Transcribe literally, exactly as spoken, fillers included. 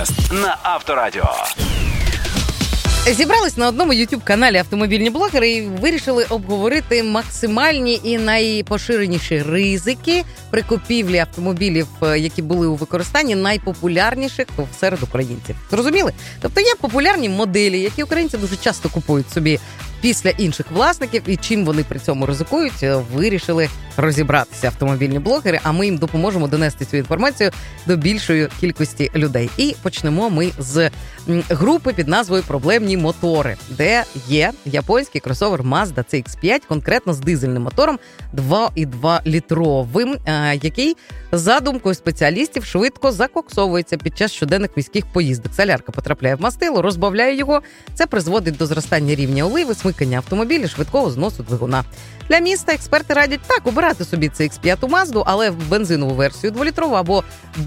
подкаст на Авторадіо. Зібрались на одному ютуб-каналі автомобільні блогери і вирішили обговорити максимальні і найпоширеніші ризики при купівлі автомобілів, які були у використанні, найпопулярніших серед українців. Зрозуміли? Тобто є популярні моделі, які українці дуже часто купують собі після інших власників, і чим вони при цьому ризикують, вирішили розібратися автомобільні блогери, а ми їм допоможемо донести цю інформацію до більшої кількості людей. І почнемо ми з групи під назвою «Проблемні мотори», де є японський кросовер Mazda ці ікс п'ять, конкретно з дизельним мотором два і два літровим, який, за думкою спеціалістів, швидко закоксовується під час щоденних міських поїздок. Солярка потрапляє в мастило, розбавляє його. Це призводить до зростання рівня оливи, смикання автомобіля, швидкого зносу двигуна. Для міста експерти радять так обирати собі ці ікс п'ять Mazda, але в бензинову версію дволітрову або